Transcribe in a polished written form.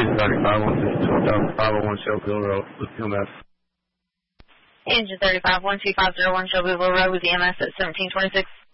Engine 35-12501 Shelbyville Road with EMS. Engine 35-12501 Shelbyville Road with EMS at 1726.